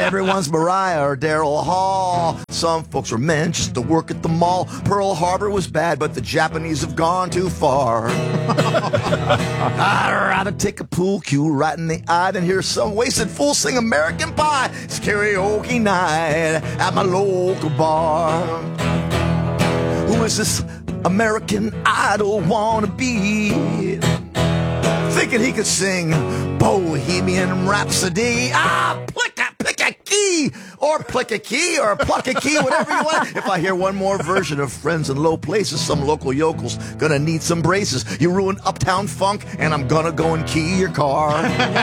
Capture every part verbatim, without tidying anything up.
everyone's Mariah or Daryl Hall. Some folks were meant just to work at the mall. Pearl Harbor was bad, but the Japanese have gone too far. I'd rather take a pool cue right in the eye than hear some wasted fool sing American Pie. It's karaoke night at my local bar. Who is this American Idol wanna be? Thinking he could sing Bohemian Rhapsody. Ah, pick a, pick a key, or pick a key, or pluck a key, whatever you want. If I hear one more version of Friends in Low Places, some local yokel's gonna need some braces. You ruin Uptown Funk, and I'm gonna go and key your car.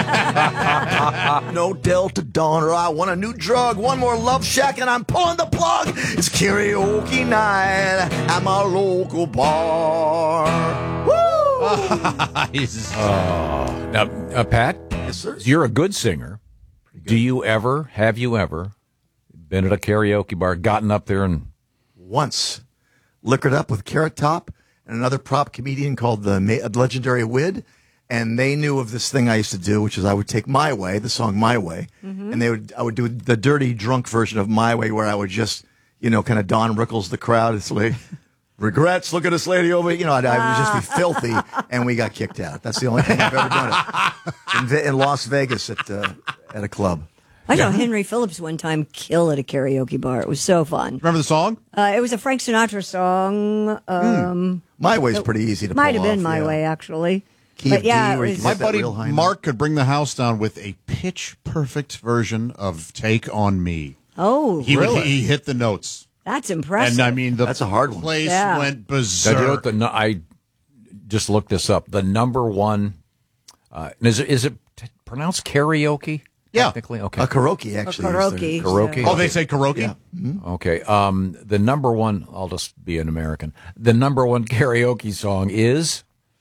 No Delta Dawn, or I want a new drug. One more Love Shack, and I'm pulling the plug. It's karaoke night at my local bar. Woo! Nice. Uh, now, uh, Pat, yes, sir. You're a good singer. Do you ever, have you ever been at a karaoke bar, gotten up there and... Once. Liquored up with Carrot Top and another prop comedian called the Ma- legendary Wid, and they knew of this thing I used to do, which is I would take My Way, the song My Way, mm-hmm. and they would I would do the dirty drunk version of My Way, where I would just, you know, kind of Don Rickles the crowd. It's like... Regrets, look at this lady over here. You know, I'd, I would just be filthy, and we got kicked out. That's the only time I've ever done it. In, in Las Vegas at uh, at a club. I know Henry Phillips one time kill at a karaoke bar. It was so fun. Remember the song? Uh, it was a Frank Sinatra song. Um, mm. My Way's pretty easy to pull Might have been off, My yeah. Way, actually. Key but of yeah, D, where you was, can My hit that buddy real high Mark note. could bring the house down with a pitch-perfect version of Take On Me. Oh, He, really? would, he hit the notes. That's impressive. And I mean, the That's a hard one. place Yeah. went Now, berserk. you know what the, no, I just looked this up. The number one, uh, is it, is it t- pronounced karaoke? Yeah. Technically? Okay. A karaoke, actually. Or is the- karaoke. Karaoke? Oh, they say karaoke? Yeah. Mm-hmm. Okay. Um, the number one, I'll just be an American. The number one karaoke song is?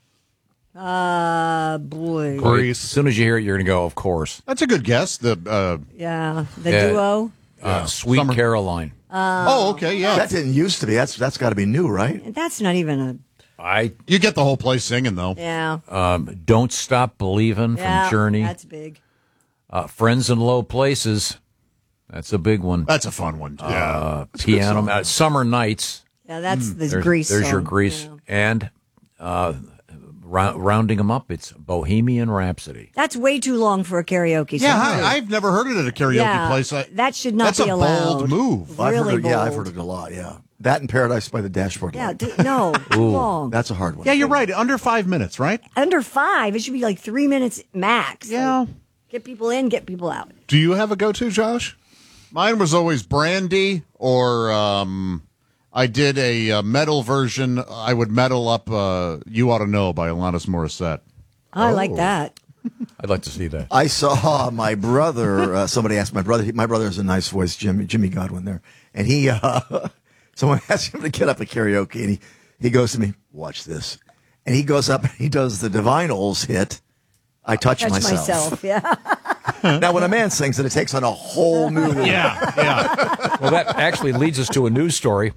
Uh, boy. As soon as you hear it, you're going to go, of course. That's a good guess. The uh, Yeah, the Yeah. duo. Uh, Sweet Summer- Caroline. Oh, okay, yeah. That didn't used to be. That's that's got to be new, right? That's not even a. I You get the whole place singing, though. Yeah. um, Don't Stop Believing yeah, from Journey. That's big. Uh, Friends in Low Places. That's a big one. That's a fun one. Yeah. Uh, piano. Uh, Summer Nights. Yeah, that's the There's, Grease there's song. your Grease. Yeah. And uh, rou- rounding them up, it's Bohemian Rhapsody. That's way too long for a karaoke song. yeah, I, I've never heard it at a karaoke Yeah, place. I, that should not that's be a allowed. bold move. I've Really heard it, yeah, I've bold. heard it a lot, yeah. That and Paradise by the Dashboard Yeah, Light. d- no, too long. That's a hard one. Yeah, you're right. Under five minutes, right? Under five, it should be like three minutes max. Yeah. Like, get people in, get people out. Do you have a go-to, Josh? Mine was always Brandy, or um, I did a, uh metal version. I would metal up uh, You Ought to Know by Alanis Morissette. I like that. I'd like to see that. I saw my brother, uh, somebody asked my brother, he, my brother has a nice voice, Jimmy, Jimmy Godwin there. And he, uh, someone asked him to get up at karaoke, and he, he goes to me, watch this. And he goes up and he does the Divinyls hit, I Touch, Touch Myself. myself. Yeah. Now, when a man sings it, it takes on a whole new Yeah, yeah. Well, that actually leads us to a news story.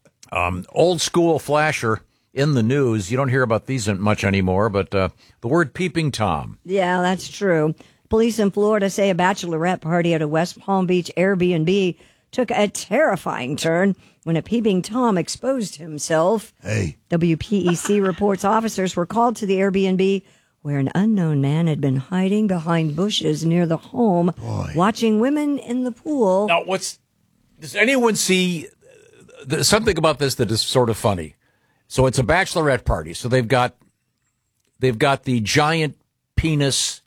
Um, old school flasher in the news. You don't hear about these much anymore, but uh, the word peeping Tom. Yeah, that's true. Police in Florida say a bachelorette party at a West Palm Beach Airbnb took a terrifying turn when a peeping Tom exposed himself. Hey. W P E C reports officers were called to the Airbnb where an unknown man had been hiding behind bushes near the home, Boy. watching women in the pool. Now, what's does anyone see th- something about this that is sort of funny? So it's a bachelorette party. So they've got they've got the giant penis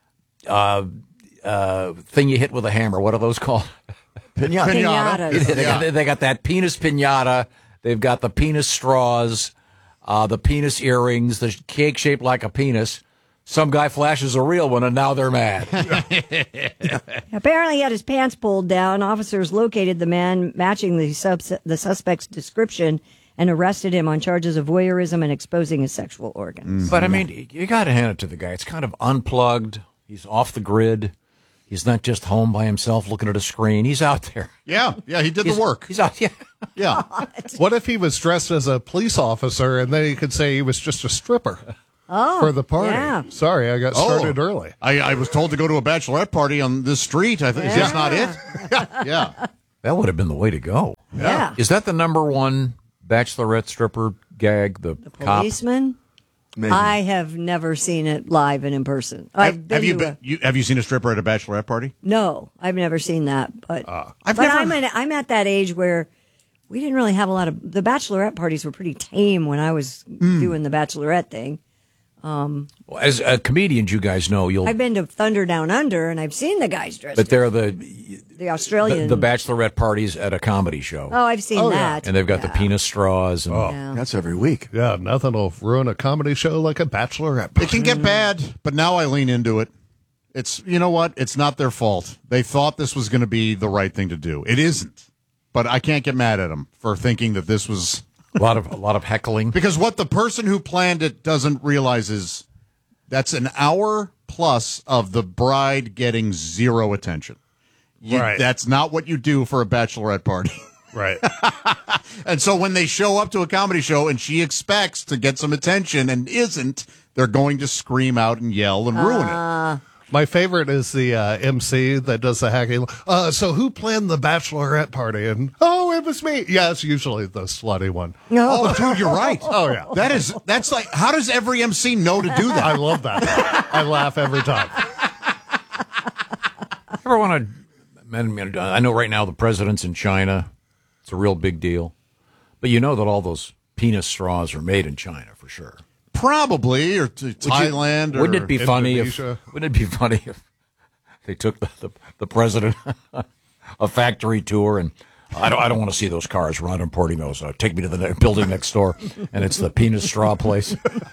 uh, uh, thing you hit with a hammer. What are those called? Pinata. Pinatas. they, got, they got that penis pinata. They've got the penis straws, uh, the penis earrings, the cake shaped like a penis. Some guy flashes a real one, and now they're mad. Apparently, he had his pants pulled down. Officers located the man matching the, subs- the suspect's description and arrested him on charges of voyeurism and exposing his sexual organs. But, I mean, you got to hand it to the guy. It's kind of unplugged. He's off the grid. He's not just home by himself looking at a screen. He's out there. Yeah, yeah, he did He's, the work. He's out, yeah. Yeah. What if he was dressed as a police officer and then he could say he was just a stripper? Oh, for the party. yeah. Sorry, I got started early. I, I was told to go to a bachelorette party on this street. I think is this not it? Yeah. That would have been the way to go. Yeah. Is that the number one bachelorette stripper gag? The, cop? Policeman? Maybe. I have never seen it live and in person. I've Have, been have you to been? a- You, have you seen a stripper at a bachorette party? No, I've never seen that. But Uh, I've but never- I'm at, I'm at that age where we didn't really have a lot of the bachelorette parties were pretty tame when I was Hmm. doing the bachelorette thing. Well, as uh, comedians, you guys know you'll. I've been to Thunder Down Under and I've seen the guys dressed. but they're the, the the Australian. the bachelorette parties at a comedy show, oh, I've seen Oh, yeah. that. and they've got the Yeah. penis straws. And, Yeah. That's every week. Yeah, nothing will ruin a comedy show like a bachelorette It party. can get bad, but now I lean into it. It's you know what? It's not their fault. They thought this was going to be the right thing to do. It isn't. But I can't get mad at them for thinking that this was a lot of a lot of heckling. because what the person who planned it doesn't realize is that's an hour plus of the bride getting zero attention. You- Right. That's not what you do for a bachelorette party. Right. And so when they show up to a comedy show and she expects to get some attention and isn't, they're going to scream out and yell and ruin it. My favorite is the uh, M C that does the hacking. Uh, so who planned the bachelorette party? And oh, it was me. Yeah, it's usually the slutty one. No. Oh, dude, you're right. Oh, yeah. That is, that's like, how does every M C know to do that? I love that. I laugh every time. Ever want to? I know right now the president's in China. It's a real big deal, but you know that all those penis straws are made in China for sure. Probably, or to Thailand. or Wouldn't it be funny if? Indonesia. Wouldn't it be funny if they took the the, the president a factory tour and I don't I don't want to see those cars. We're not importing those. Uh, take me to the ne- building next door, and it's the penis straw place.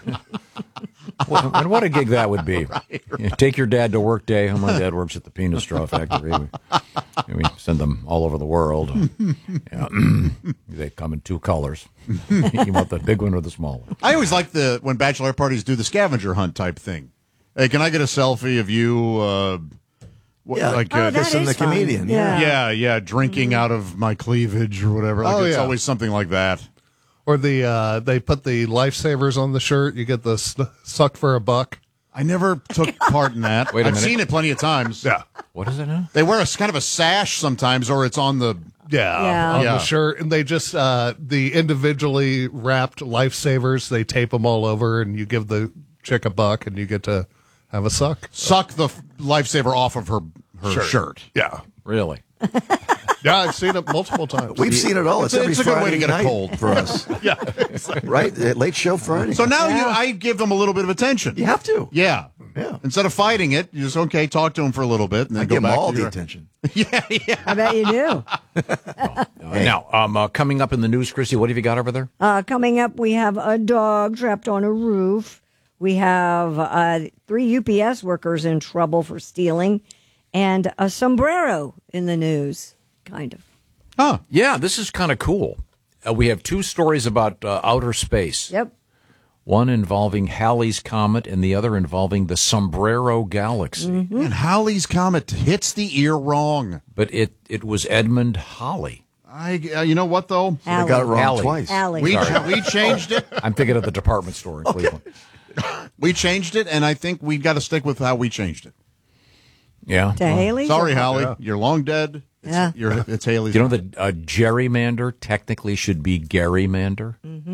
Well, and what a gig that would be! You know, take your dad to work day. My dad works at the penis straw factory. We, we send them all over the world. Yeah. They come in two colors. You want the big one or the small one? I always like the when bachelorette parties do the scavenger hunt type thing. Hey, can I get a selfie of you? Uh, wh- Yeah. like Oh, uh, that Kissing is the fun. comedian, Yeah. yeah, yeah, drinking out of my cleavage or whatever. Like Oh, it's yeah. always something like that. Or the uh, they put the lifesavers on the shirt. You get the sn- suck for a buck. I never took part in that. Wait a I've minute. seen it plenty of times. Yeah. What is it now? They wear a kind of a sash sometimes, or it's on the. Yeah, Yeah. on Yeah. the shirt, and they just uh, the individually wrapped lifesavers. They tape them all over, and you give the chick a buck, and you get to have a suck. Suck the f- lifesaver off of her her shirt. Yeah, Really? yeah, I've seen it multiple times. We've seen it all. It's, It's a- every it's a good way Friday to get a night cold. for us. yeah, Right? Uh, Late show Friday. So now you, I give them a little bit of attention. you have to. Yeah. Yeah. Instead of fighting it, you just okay, talk to them for a little bit, and then I go give them back all to the your. attention. Yeah, yeah. I bet you do. Uh, Now, um, uh, coming up in the news, Chrissy, what have you got over there? Uh, coming up, we have a dog trapped on a roof. We have uh, three U P S workers in trouble for stealing, and a sombrero in the news. Kind of. Huh. Yeah, this is kind of cool. Uh, we have two stories about uh, outer space. Yep. One involving Halley's Comet and the other involving the Sombrero Galaxy. And Halley's Comet hits the ear wrong. But it, it was Edmund Halley. I, uh, you know what though? I got it wrong Alley. twice. Alley. We we changed it. I'm thinking of the department store in Cleveland. We changed it, and I think we got to stick with how we changed it. Yeah. to Haley. Sorry, Hallie, you're long dead. It's, Yeah. you're, it's Haley's. You know that uh, gerrymander technically should be Garymander?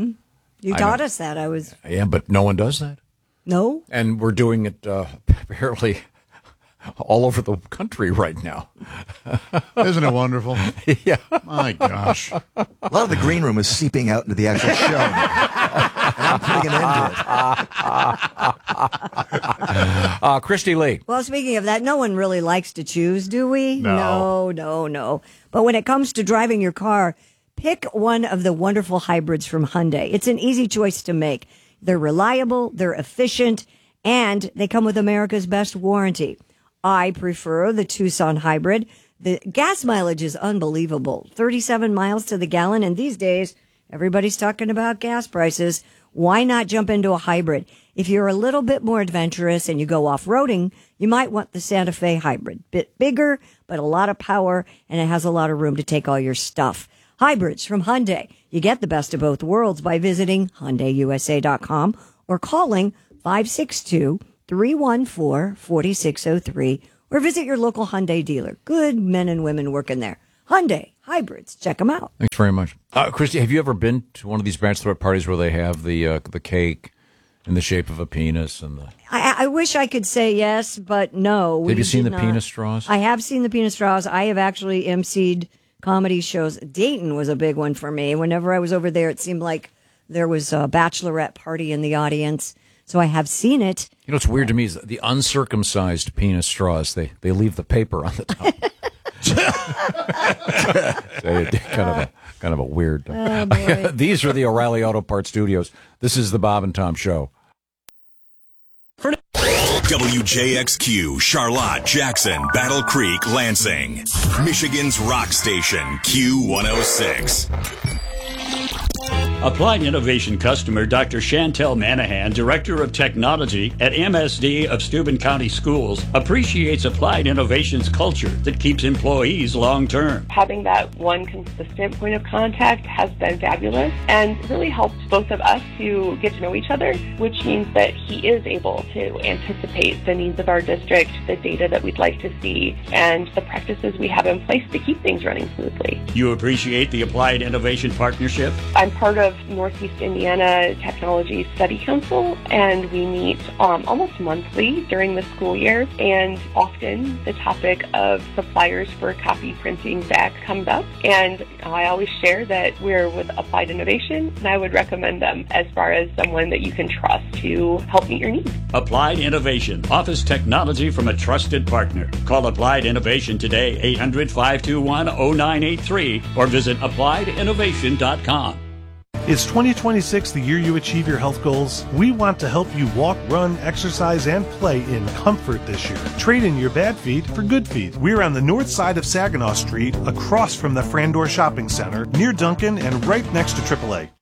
You taught us that. I was Yeah, but no one does that. no. And we're doing it uh, apparently all over the country right now. Isn't it wonderful? Yeah. My gosh. A lot of the green room is seeping out into the actual show. And I'm putting an end to it. Uh, Christy Lee. Well, speaking of that, no one really likes to choose, do we? No. no, no, no. But when it comes to driving your car, pick one of the wonderful hybrids from Hyundai. It's an easy choice to make. They're reliable, they're efficient, and they come with America's best warranty. I prefer the Tucson hybrid. The gas mileage is unbelievable. thirty-seven miles to the gallon. And these days, everybody's talking about gas prices. Why not jump into a hybrid? If you're a little bit more adventurous and you go off-roading, you might want the Santa Fe hybrid. Bit bigger, but a lot of power, and it has a lot of room to take all your stuff. Hybrids from Hyundai. You get the best of both worlds by visiting Hyundai U S A dot com or calling five six two, three one four, four six zero three or visit your local Hyundai dealer. Good men and women working there. Hyundai Hybrids. Check them out. Thanks very much. Uh, Christy, have you ever been to one of these bachelorette parties where they have the uh, the cake in the shape of a penis? And the... I, I wish I could say yes, but no. Have you seen the not. penis straws? I have seen the penis straws. I have actually emceed comedy shows. Dayton was a big one for me. Whenever I was over there, it seemed like there was a bachelorette party in the audience. So I have seen it. You know what's weird to me is the uncircumcised penis straws. They they leave the paper on the top. kind of a kind of a weird. Oh, boy. These are the O'Reilly Auto Parts Studios. This is the Bob and Tom Show. W J X Q, Charlotte, Jackson, Battle Creek, Lansing. Michigan's rock station, Q one oh six. Applied Innovation customer Doctor Chantel Manahan, Director of Technology at M S D of Steuben County Schools, appreciates Applied Innovation's culture that keeps employees long-term. Having that one consistent point of contact has been fabulous and really helped both of us to get to know each other, which means that he is able to anticipate the needs of our district, the data that we'd like to see, and the practices we have in place to keep things running smoothly. You appreciate the Applied Innovation partnership? I'm part of Northeast Indiana Technology Study Council, and we meet um, almost monthly during the school year, and often the topic of suppliers for copy printing back comes up, and I always share that we're with Applied Innovation, and I would recommend them as far as someone that you can trust to help meet your needs. Applied Innovation, office technology from a trusted partner. Call Applied Innovation today, eight hundred, five two one, oh nine eight three, or visit applied innovation dot com. Is twenty twenty-six the year you achieve your health goals? We want to help you walk, run, exercise, and play in comfort this year. Trade in your bad feet for good feet. We're on the north side of Saginaw Street, across from the Frandor Shopping Center, near Duncan, and right next to triple A.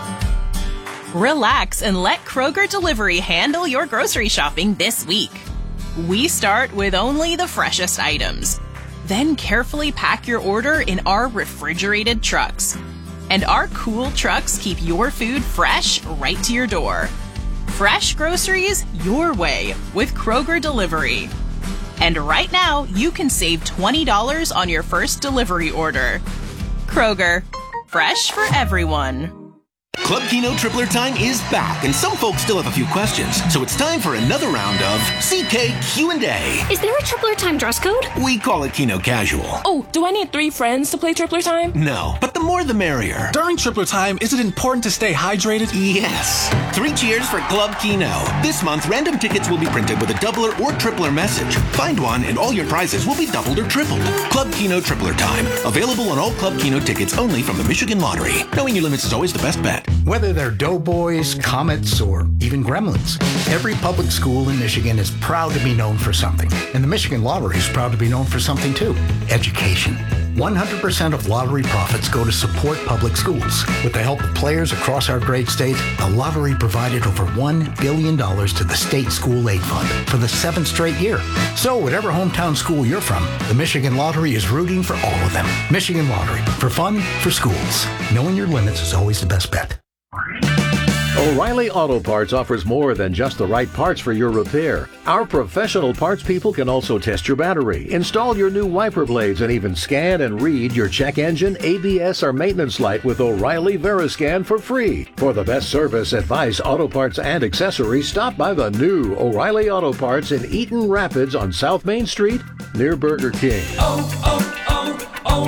Relax and let Kroger Delivery handle your grocery shopping this week. We start with only the freshest items. Then carefully pack your order in our refrigerated trucks. And our cool trucks keep your food fresh right to your door. Fresh groceries your way with Kroger Delivery. And right now, you can save twenty dollars on your first delivery order. Kroger, fresh for everyone. Club Keno Tripler Time is back, and some folks still have a few questions. So it's time for another round of C K Q and A. Is there a Tripler Time dress code? We call it Keno Casual. Oh, do I need three friends to play Tripler Time? No, but the more the merrier. During Tripler Time, is it important to stay hydrated? Yes. Three cheers for Club Keno. This month, random tickets will be printed with a doubler or tripler message. Find one, and all your prizes will be doubled or tripled. Club Keno Tripler Time. Available on all Club Keno tickets only from the Michigan Lottery. Knowing your limits is always the best bet. Whether they're Doughboys, Comets, or even Gremlins, every public school in Michigan is proud to be known for something. And the Michigan Lottery is proud to be known for something too: education. one hundred percent of lottery profits go to support public schools. With the help of players across our great state, the lottery provided over one billion dollars to the state school aid fund for the seventh straight year. So whatever hometown school you're from, the Michigan Lottery is rooting for all of them. Michigan Lottery, for fun, for schools. Knowing your limits is always the best bet. O'Reilly Auto Parts offers more than just the right parts for your repair. Our professional parts people can also test your battery, install your new wiper blades, and even scan and read your check engine, A B S, or maintenance light with O'Reilly Veriscan for free. For the best service, advice, auto parts, and accessories, stop by the new O'Reilly Auto Parts in Eaton Rapids on South Main Street near Burger King. Oh,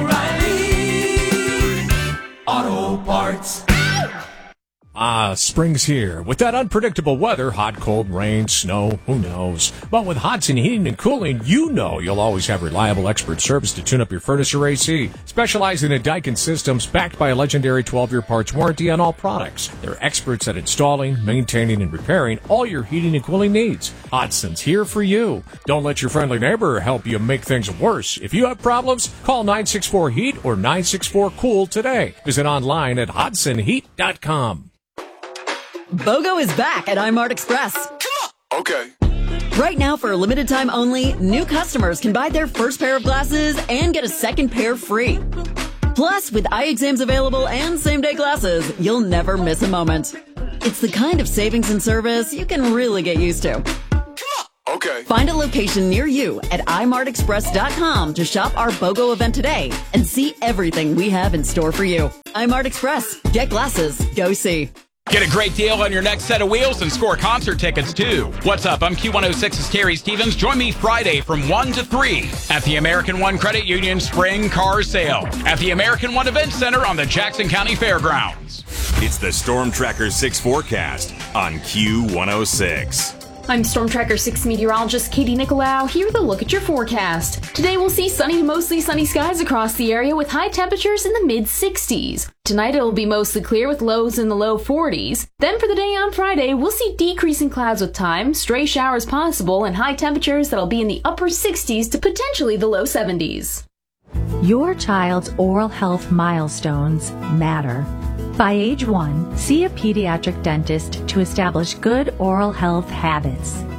oh, oh, O'Reilly Auto Parts. Ah, spring's here. With that unpredictable weather, hot, cold, rain, snow, who knows? But with Hodson Heating and Cooling, you know you'll always have reliable expert service to tune up your furnace or A C. Specializing in Daikin systems, backed by a legendary twelve-year parts warranty on all products. They're experts at installing, maintaining, and repairing all your heating and cooling needs. Hodson's here for you. Don't let your friendly neighbor help you make things worse. If you have problems, call nine six four heat or nine six four cool today. Visit online at hodson heat dot com. BOGO is back at iMart Express. Come on. Okay. Right now, for a limited time only, new customers can buy their first pair of glasses and get a second pair free. Plus, with eye exams available and same-day glasses, you'll never miss a moment. It's the kind of savings and service you can really get used to. Okay. Find a location near you at i mart express dot com to shop our BOGO event today and see everything we have in store for you. iMart Express. Get glasses. Go see. Get a great deal on your next set of wheels and score concert tickets, too. What's up? I'm Q one oh six's Terry Stevens. Join me Friday from one to three at the American One Credit Union Spring Car Sale at the American One Event Center on the Jackson County Fairgrounds. It's the Storm Tracker six forecast on Q one oh six. I'm Storm Tracker six meteorologist Katie Nicolau. Here with a look at your forecast. Today we'll see sunny to mostly sunny skies across the area with high temperatures in the mid sixties. Tonight it'll be mostly clear with lows in the low forties. Then for the day on Friday, we'll see decreasing clouds with time, stray showers possible, and high temperatures that'll be in the upper sixties to potentially the low seventies. Your child's oral health milestones matter. By age one, see a pediatric dentist to establish good oral health habits.